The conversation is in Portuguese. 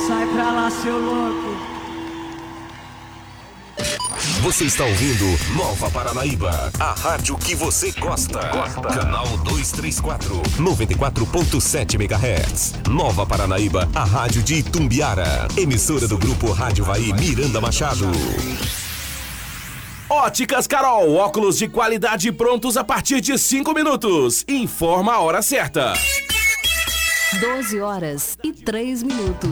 Sai pra lá, seu louco. Você está ouvindo Nova Paranaíba, a rádio que você gosta. Canal 234, 94.7 MHz. Nova Paranaíba, a rádio de Itumbiara. Emissora do grupo Rádio Vai Miranda Machado. Óticas Carol, óculos de qualidade prontos a partir de 5 minutos. Informa a hora certa. 12 horas e 3 minutos.